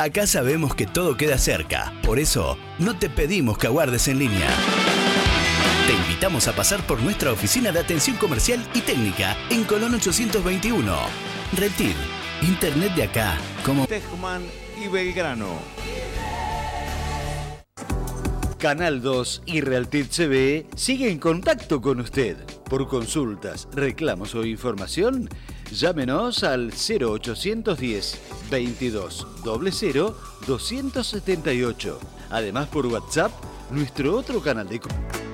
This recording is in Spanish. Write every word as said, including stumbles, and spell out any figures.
Acá sabemos que todo queda cerca, por eso no te pedimos que aguardes en línea. Te invitamos a pasar por nuestra oficina de atención comercial y técnica en Colón ochocientos veintiuno. Reptil, internet de acá, como Techman y Belgrano. Canal dos y Realtir T V sigue en contacto con usted. Por consultas, reclamos o información, llámenos al cero ochocientos diez, veintidós, cero cero, doscientos setenta y ocho. Además, por WhatsApp, nuestro otro canal de...